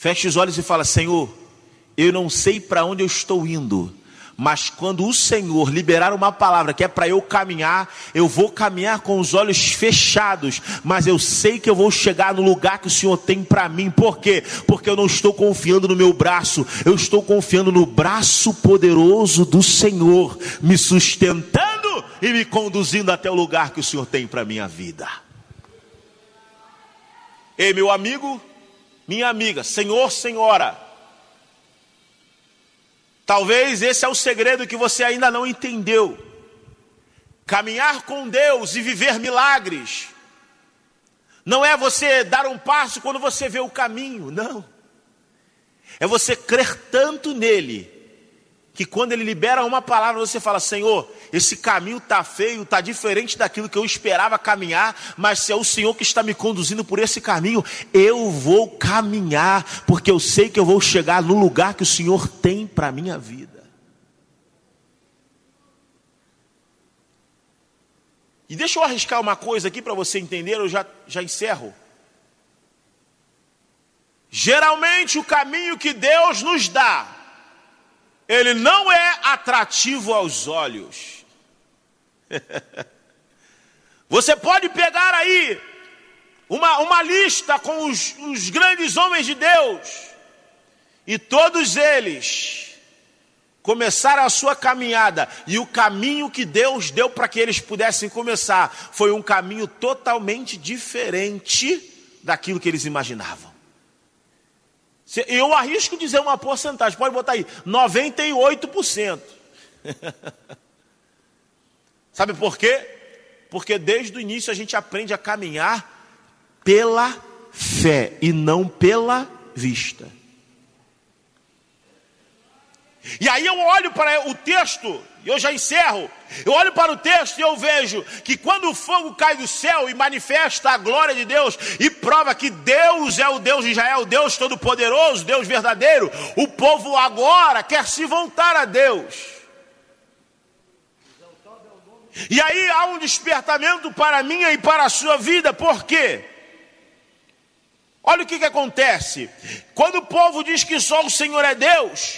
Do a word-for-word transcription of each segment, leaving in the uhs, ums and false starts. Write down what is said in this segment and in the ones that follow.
Feche os olhos e fala: Senhor, eu não sei para onde eu estou indo, mas quando o Senhor liberar uma palavra que é para eu caminhar, eu vou caminhar com os olhos fechados, mas eu sei que eu vou chegar no lugar que o Senhor tem para mim. Por quê? Porque eu não estou confiando no meu braço, eu estou confiando no braço poderoso do Senhor, me sustentando e me conduzindo até o lugar que o Senhor tem para a minha vida. Ei, meu amigo, minha amiga, senhor, senhora, talvez esse é o segredo que você ainda não entendeu. Caminhar com Deus e viver milagres não é você dar um passo quando você vê o caminho, não. É você crer tanto nele, que quando ele libera uma palavra, você fala: Senhor, esse caminho está feio, está diferente daquilo que eu esperava caminhar, mas se é o Senhor que está me conduzindo por esse caminho, eu vou caminhar, porque eu sei que eu vou chegar no lugar que o Senhor tem para a minha vida. E deixa eu arriscar uma coisa aqui para você entender, eu já, já encerro. Geralmente o caminho que Deus nos dá, ele não é atrativo aos olhos. Você pode pegar aí uma, uma lista com os, os grandes homens de Deus, e todos eles começaram a sua caminhada, e o caminho que Deus deu para que eles pudessem começar foi um caminho totalmente diferente daquilo que eles imaginavam. Eu arrisco dizer uma porcentagem, pode botar aí, noventa e oito por cento. Sabe por quê? Porque desde o início a gente aprende a caminhar pela fé e não pela vista. E aí eu olho para o texto, e eu já encerro, eu olho para o texto e eu vejo que quando o fogo cai do céu e manifesta a glória de Deus, e prova que Deus é o Deus de Israel, o Deus todo-poderoso, Deus verdadeiro, o povo agora quer se voltar a Deus. E aí há um despertamento para a minha e para a sua vida. Por quê? Olha o que, que acontece. Quando o povo diz que só o Senhor é Deus,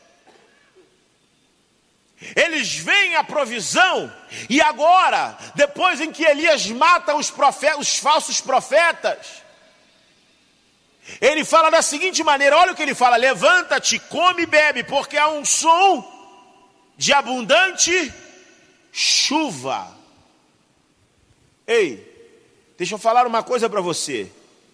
eles veem a provisão, e agora, depois em que Elias mata os, profetas, os falsos profetas, ele fala da seguinte maneira, olha o que ele fala: levanta-te, come e bebe, porque há um som de abundante chuva. Ei, deixa eu falar uma coisa para você.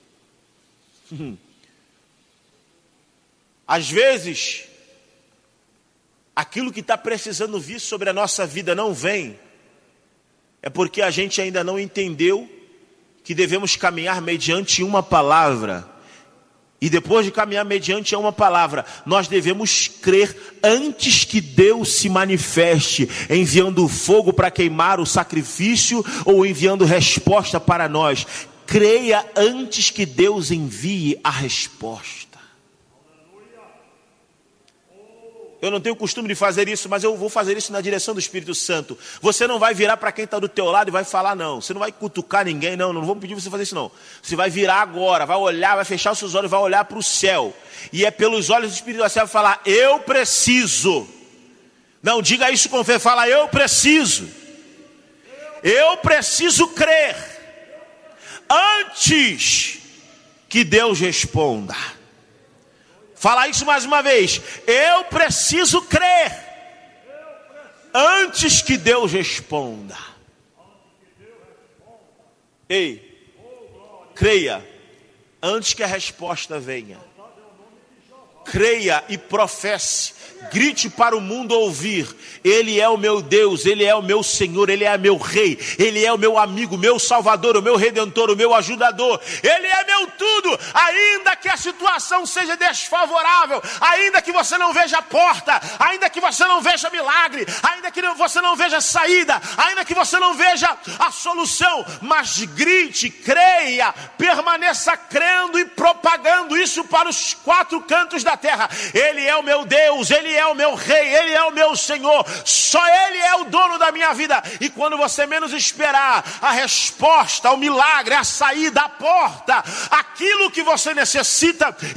Às vezes, aquilo que está precisando vir sobre a nossa vida não vem, é porque a gente ainda não entendeu que devemos caminhar mediante uma palavra. E depois de caminhar mediante uma palavra, nós devemos crer antes que Deus se manifeste, enviando fogo para queimar o sacrifício ou enviando resposta para nós. Creia antes que Deus envie a resposta. Eu não tenho costume de fazer isso, mas eu vou fazer isso na direção do Espírito Santo. Você não vai virar para quem está do teu lado e vai falar não. Você não vai cutucar ninguém, não. Não vou pedir você fazer isso, não. Você vai virar agora, vai olhar, vai fechar os seus olhos, vai olhar para o céu. E é pelos olhos do Espírito Santo vai falar: eu preciso. Não, diga isso com fé. Fala: eu preciso. Eu preciso crer antes que Deus responda. Fala isso mais uma vez. Eu preciso crer antes que Deus responda. Ei, creia antes que a resposta venha. Creia e professe. Grite para o mundo ouvir: Ele é o meu Deus, Ele é o meu Senhor, Ele é meu Rei, Ele é o meu amigo, meu Salvador, o meu Redentor, o meu ajudador. Ele é meu tudo, ainda que a situação seja desfavorável, ainda que você não veja porta, ainda que você não veja milagre, ainda que você não veja saída, ainda que você não veja a solução, mas grite, creia, permaneça crendo e propagando isso para os quatro cantos da terra. Ele é o meu Deus, Ele é o meu Rei, Ele é o meu Senhor, só Ele é o dono da minha vida. E quando você menos esperar, a resposta, o milagre, a saída, a porta, aquilo que você necessita,